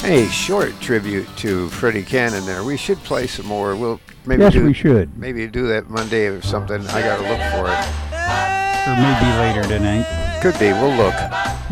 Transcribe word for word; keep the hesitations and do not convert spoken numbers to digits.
A short tribute to Freddie Cannon there. We should play some more. We'll maybe yes, do, we should. Maybe do that Monday or something. I got to look for it. Or maybe later tonight. Could be. We'll look.